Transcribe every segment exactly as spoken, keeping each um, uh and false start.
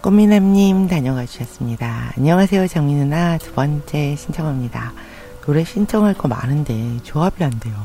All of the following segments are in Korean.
꽃미남님 다녀가 주셨습니다. 안녕하세요 정미 누나. 두 번째 신청합니다. 노래 신청할 거 많은데 조합이 안 돼요.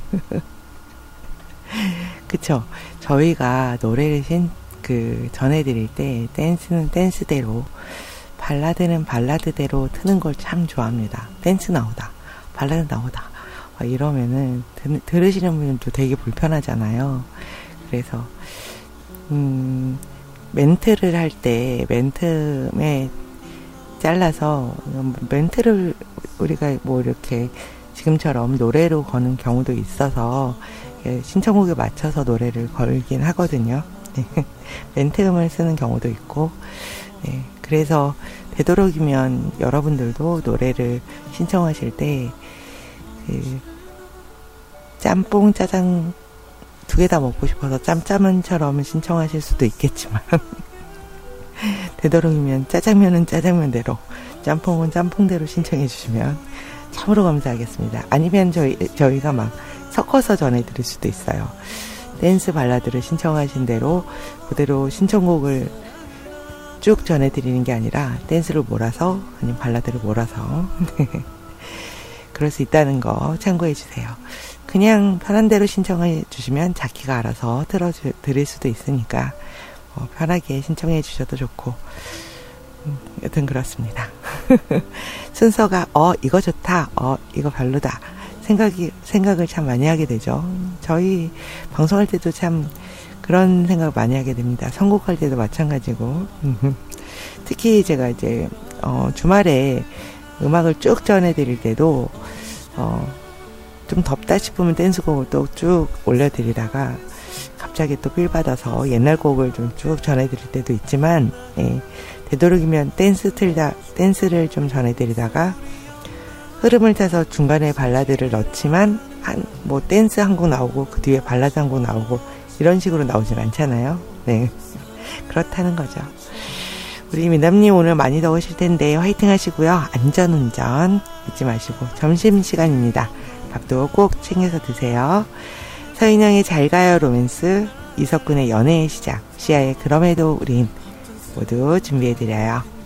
그쵸? 저희가 노래를 신, 그 전해드릴 때 댄스는 댄스대로, 발라드는 발라드대로 트는 걸 참 좋아합니다. 댄스 나오다, 발라드 나오다 이러면은 들, 들으시는 분들도 되게 불편하잖아요. 그래서 음, 멘트를 할 때 멘트에 잘라서 멘트를 우리가 뭐 이렇게 지금처럼 노래로 거는 경우도 있어서 신청곡에 맞춰서 노래를 걸긴 하거든요. 멘트음을 쓰는 경우도 있고, 네, 그래서 되도록이면 여러분들도 노래를 신청하실 때 그 짬뽕 짜장 두 개 다 먹고 싶어서 짬짜면처럼 신청하실 수도 있겠지만 되도록이면 짜장면은 짜장면대로, 짬뽕은 짬뽕대로 신청해 주시면 참으로 감사하겠습니다. 아니면 저희, 저희가 막 섞어서 전해드릴 수도 있어요. 댄스 발라드를 신청하신 대로 그대로 신청곡을 쭉 전해드리는 게 아니라 댄스를 몰아서, 아니면 발라드를 몰아서 그럴 수 있다는 거 참고해 주세요. 그냥 편한 대로 신청해 주시면 자키가 알아서 틀어드릴 수도 있으니까 뭐 편하게 신청해 주셔도 좋고, 음, 여튼 그렇습니다. 순서가 어 이거 좋다, 어 이거 별로다 생각이 생각을 참 많이 하게 되죠. 저희 방송할 때도 참 그런 생각 많이 하게 됩니다. 선곡할 때도 마찬가지고. 특히 제가 이제 어, 주말에 음악을 쭉 전해드릴 때도 어, 좀 덥다 싶으면 댄스곡을 또 쭉 올려드리다가 갑자기 또 필 받아서 옛날 곡을 좀 쭉 전해드릴 때도 있지만, 예, 되도록이면 댄스 틀다 댄스를 좀 전해드리다가 흐름을 타서 중간에 발라드를 넣지만 한 뭐 댄스 한 곡 나오고 그 뒤에 발라드 한 곡 나오고 이런 식으로 나오진 않잖아요. 네, 그렇다는 거죠. 우리 미남님 오늘 많이 더우실 텐데 화이팅 하시고요. 안전운전 잊지 마시고, 점심시간입니다. 밥도 꼭 챙겨서 드세요. 서인영의 잘가요 로맨스, 이석근의 연애의 시작, 시아의 그럼에도 우린 모두 준비해드려요.